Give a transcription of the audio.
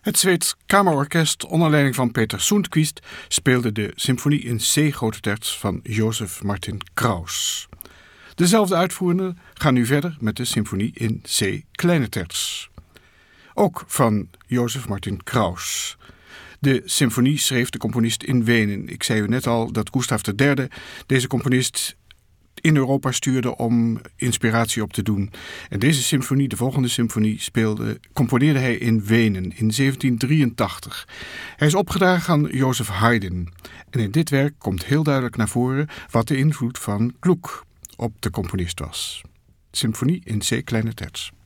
Het Zweeds Kamerorkest onder leiding van Peter Sundqvist speelde de symfonie in C grote terts van Joseph Martin Kraus. Dezelfde uitvoerenden gaan nu verder met de symfonie in C kleine terts. Ook van Joseph Martin Kraus. De symfonie schreef de componist in Wenen. Ik zei u net al dat Gustav III deze componist in Europa stuurde om inspiratie op te doen. En deze symfonie, de volgende symfonie, componeerde hij in Wenen in 1783. Hij is opgedragen aan Joseph Haydn. En in dit werk komt heel duidelijk naar voren wat de invloed van Gluck op de componist was. Symfonie in C kleine terts.